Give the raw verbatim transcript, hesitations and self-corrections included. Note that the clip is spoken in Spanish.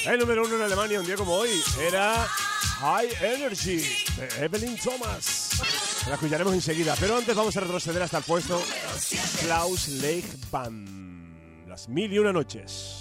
El número uno en Alemania un día como hoy era High Energy de Evelyn Thomas. La escucharemos enseguida, pero antes vamos a retroceder hasta el puesto Klaus Lake Band. Las mil y una noches.